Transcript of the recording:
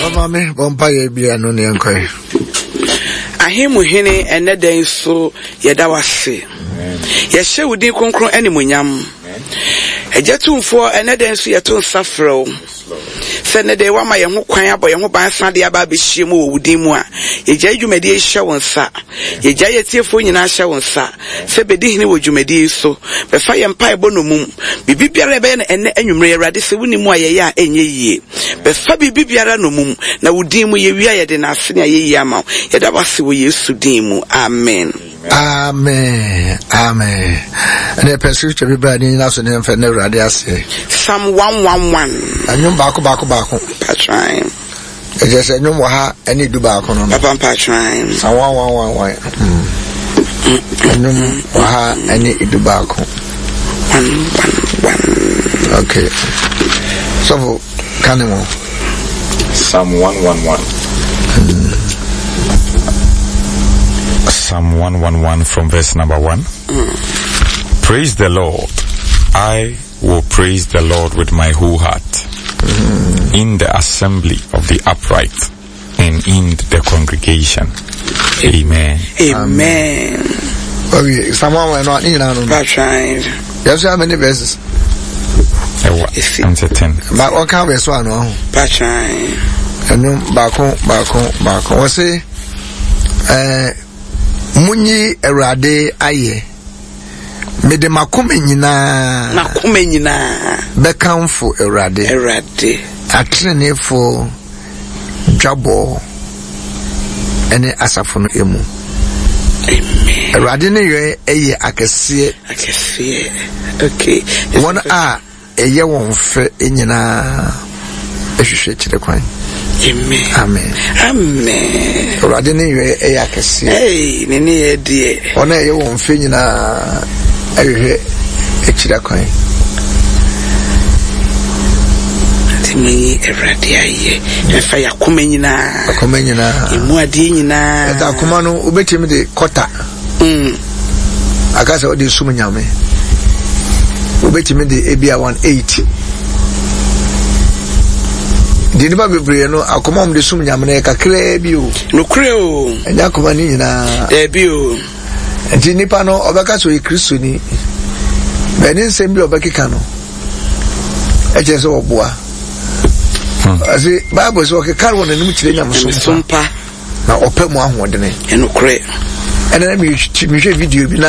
Mami, Bompire be an onion coy. Ahimu hene eneden so yeda wase. Ye hye wudi konkron animunyam. Ejetumfo eneden so yeto safro. Se ne de wa ma ye ho kwan abo ye ho ban sade aba be hye mu wudi mu a. Ye gya dwumadi hye wonsa. Ye gya yetiefo nyina hye wonsa. Se bedi hene wo dwumadi so. Be fa ye mpa ebo no mum. Bibi biara be na enne anwumre Awurade se wuni mu a ye ya enye yie. Be fa bibi biara no mum na wudi mu ye wia ye de na ase na ye yi ama. Ye da wase wo Yesu din mu. Amen. Amen. Amen. And the prescription be bad in us and for never say. Psalm 111. And you back. Patron. It just a no more any do back on Papa Patron. Psalm 111. And no more any do back. 111. Okay. So, Canemo. Psalm 111. Psalm 111 from verse number 1. Praise the Lord. I will praise the Lord with my whole heart. In the assembly of the upright and in the congregation. Amen. Amen. Okay, someone were not in on Patron. Yes, how many verses? I'm 10. But what can we swan on? Patron. And no back. What's say? Munyi erade aye mede makome nyina bekamfo erade atrenefo dwabo ene asafo no emu. Amen. Erade ne ye eye akese okay won a eye won fe nyina ehwehwe kire kwan. Amen. Erade ne ye eye akese nene ye die ona eye won fe nyina ehwehwe ekira kwan. Timi erade aye efa yakoma nyina emu ade nyina eta kuma no obetimi de kota akasa odi sum nyame obetimi de ebia 180 dini ba bebre no akoma de sum nyame na kakra bi o no kre o enya akoma ni nyina bi o enti nipa no obeka so Kristo ni beni nsem bi obekeka no eje so oboa asi Bible so ke karwo na nim kire nyam so mpa na opemu ahodene eno kre ene na mi hwe video bi na